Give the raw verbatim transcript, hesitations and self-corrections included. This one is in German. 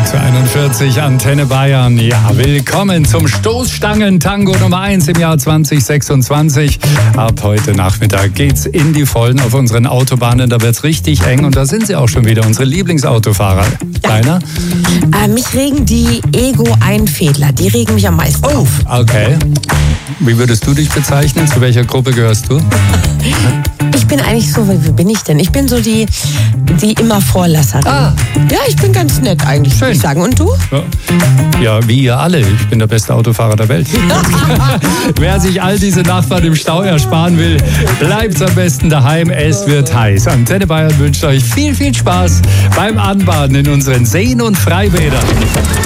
sechs Uhr einundvierzig, Antenne Bayern. Ja, willkommen zum Stoßstangen-Tango Nummer eins im Jahr zwanzig sechsundzwanzig. Ab heute Nachmittag geht's in die Vollen auf unseren Autobahnen. Da wird's richtig eng und da sind sie auch schon wieder, unsere Lieblingsautofahrer. Deiner? Äh, mich regen die Ego-Einfädler, die regen mich am meisten Oh, auf. okay. Wie würdest du dich bezeichnen? Zu welcher Gruppe gehörst du? Ich bin eigentlich so, wie bin ich denn? Ich bin so die, die immer Vorlasserin. Ah. Ja, ich bin ganz nett eigentlich, würde ich sagen. Und du? Ja. ja, wie ihr alle. Ich bin der beste Autofahrer der Welt. Wer sich all diese Nachbarn im Stau ersparen will, bleibt am besten daheim. Es wird heiß. Antenne Bayern wünscht euch viel, viel Spaß beim Anbaden in unseren Seen und Freibädern.